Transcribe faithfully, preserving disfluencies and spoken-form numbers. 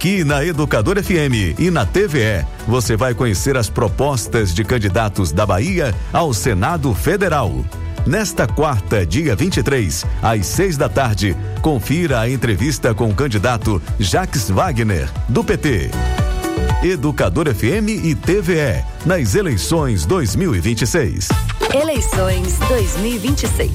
Aqui na Educador F M e na T V E, você vai conhecer as propostas de candidatos da Bahia ao Senado Federal. Nesta quarta, dia vinte e três, às seis da tarde, confira a entrevista com o candidato Jacques Wagner, do P T. Educador F M e T V E, nas eleições dois mil e vinte e seis. Eleições dois mil e vinte e seis.